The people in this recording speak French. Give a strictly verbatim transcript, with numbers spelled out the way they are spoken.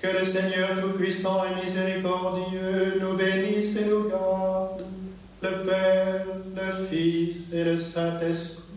Que le Seigneur Tout-Puissant et Miséricordieux nous bénisse et nous garde, le Père, le Fils et le Saint-Esprit.